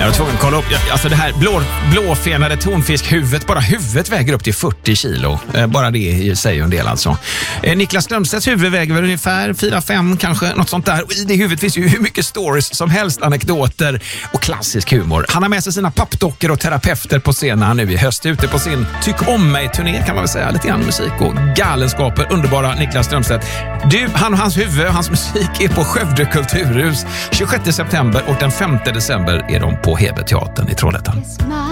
Jag var tvungen att kolla upp. Alltså det här blåfenade tonfiskhuvudet, bara huvudet väger upp till 40 kilo. Bara det säger en del alltså. Niklas Strömstedts huvud väger väl ungefär 4-5 kanske, något sånt där. Och i det huvudet finns ju hur mycket stories som helst, anekdoter och klassisk humor. Han har med sig sina pappdockor och terapeuter på scenen han nu i höst, ute på sin Tyck om mig-turné kan man väl säga. Lite grann musik och galenskaper. Underbara Niklas Strömstedt. Du, han och hans huvud och hans musik är på Skövde kulturhus 26 september och den 5 december är de på Hebe teatern i Trollhättan.